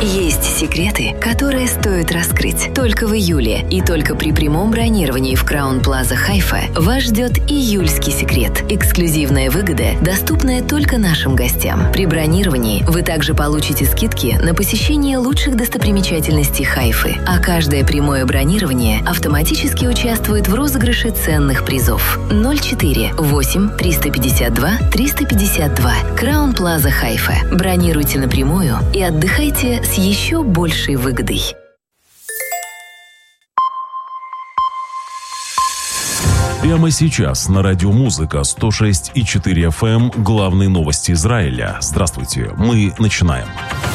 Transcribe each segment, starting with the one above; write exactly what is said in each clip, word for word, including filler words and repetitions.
Есть секреты, которые стоит раскрыть. Только в июле и только при прямом бронировании в Краун Плаза Хайфа вас ждет июльский секрет. Эксклюзивная выгода, доступная только нашим гостям. При бронировании вы также получите скидки на посещение лучших достопримечательностей Хайфы, а каждое прямое бронирование автоматически участвует в розыгрыше ценных призов. ноль четыре восемь триста пятьдесят два триста пятьдесят два. Краун Плаза Хайфа. Бронируйте напрямую и отдыхайте с еще большей выгодой. Прямо сейчас на радио «Музыка» сто шесть и четыре эф эм главные новости Израиля. Здравствуйте, мы начинаем.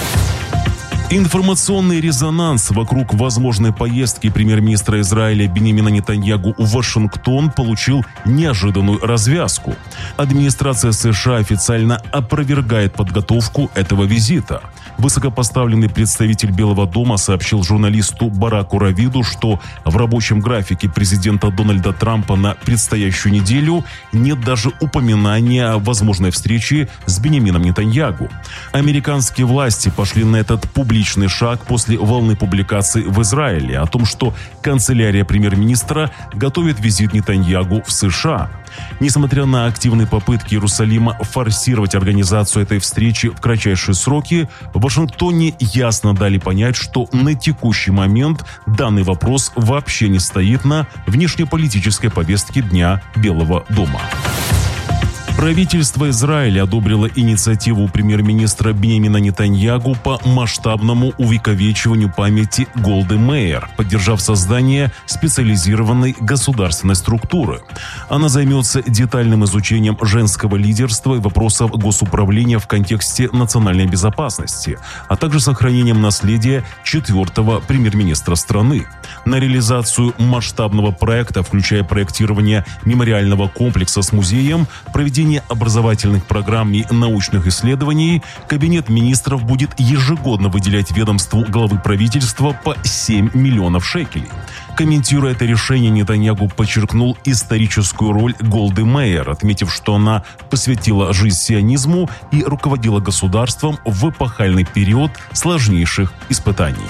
Информационный резонанс вокруг возможной поездки премьер-министра Израиля Биньямина Нетаньяху в Вашингтон получил неожиданную развязку. Администрация США официально опровергает подготовку этого визита. Высокопоставленный представитель Белого дома сообщил журналисту Бараку Равиду, что в рабочем графике президента Дональда Трампа на предстоящую неделю нет даже упоминания о возможной встрече с Биньямином Нетаньяху. Американские власти пошли на этот публичный шаг после волны публикаций в Израиле о том, что канцелярия премьер-министра готовит визит Нетаньяху в США. Несмотря на активные попытки Иерусалима форсировать организацию этой встречи в кратчайшие сроки, в Вашингтоне ясно дали понять, что на текущий момент данный вопрос вообще не стоит на внешнеполитической повестке дня Белого дома. Правительство Израиля одобрило инициативу премьер-министра Биньямина Нетаньяху по масштабному увековечиванию памяти Голды Меир, поддержав создание специализированной государственной структуры. Она займется детальным изучением женского лидерства и вопросов госуправления в контексте национальной безопасности, а также сохранением наследия четвертого премьер-министра страны. На реализацию масштабного проекта, включая проектирование мемориального комплекса с музеем, проведение образовательных программ и научных исследований, Кабинет министров будет ежегодно выделять ведомству главы правительства по семь миллионов шекелей. Комментируя это решение, Нетаньяху подчеркнул историческую роль Голды Меир, отметив, что она посвятила жизнь сионизму и руководила государством в эпохальный период сложнейших испытаний.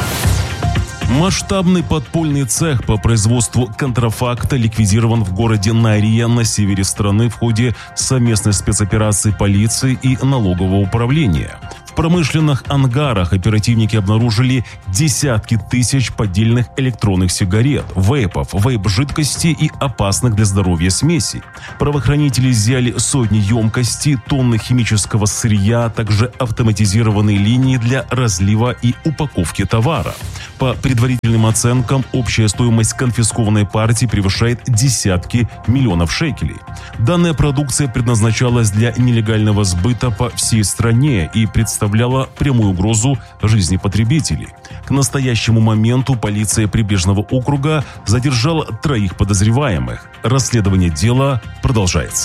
Масштабный подпольный цех по производству контрафакта ликвидирован в городе Нария на севере страны в ходе совместной спецоперации полиции и налогового управления. В промышленных ангарах оперативники обнаружили десятки тысяч поддельных электронных сигарет, вейпов, вейп-жидкостей и опасных для здоровья смесей. Правоохранители изъяли сотни емкостей, тонны химического сырья, а также автоматизированные линии для разлива и упаковки товара. По предварительным оценкам, общая стоимость конфискованной партии превышает десятки миллионов шекелей. Данная продукция предназначалась для нелегального сбыта по всей стране и представляла представляла прямую угрозу жизни потребителей. К настоящему моменту полиция Прибрежного округа задержала троих подозреваемых. Расследование дела продолжается.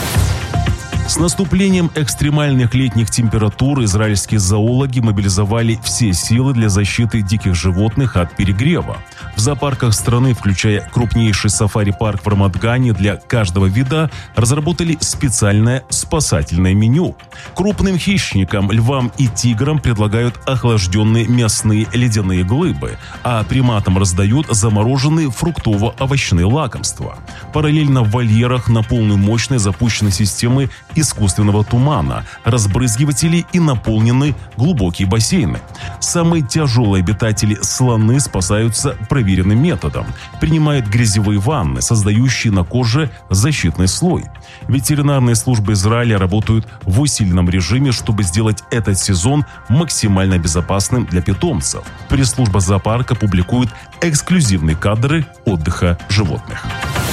С наступлением экстремальных летних температур израильские зоологи мобилизовали все силы для защиты диких животных от перегрева. В зоопарках страны, включая крупнейший сафари-парк в Рамат-Гане, для каждого вида разработали специальное спасательное меню. Крупным хищникам, львам и тиграм предлагают охлажденные мясные ледяные глыбы, а приматам раздают замороженные фруктово-овощные лакомства. Параллельно в вольерах на полную мощность запущены системы искусственного тумана, разбрызгиватели и наполнены глубокие бассейны. Самые тяжелые обитатели слоны спасаются проверенным методом. Принимают грязевые ванны, создающие на коже защитный слой. Ветеринарные службы Израиля работают в усиленном режиме, чтобы сделать этот сезон максимально безопасным для питомцев. Пресс-служба зоопарка публикует эксклюзивные кадры отдыха животных.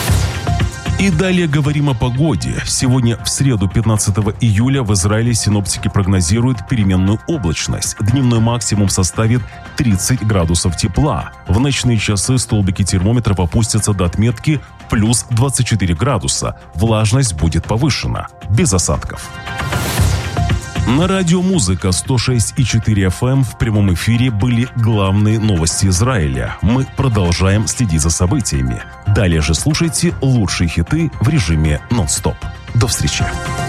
И далее говорим о погоде. Сегодня, в среду, пятнадцатого июля, в Израиле синоптики прогнозируют переменную облачность. Дневной максимум составит тридцать градусов тепла. В ночные часы столбики термометров опустятся до отметки плюс двадцать четыре градуса. Влажность будет повышена. Без осадков. На радио «Музыка» сто шесть и четыре эф эм в прямом эфире были главные новости Израиля. Мы продолжаем следить за событиями. Далее же слушайте лучшие хиты в режиме нон-стоп. До встречи.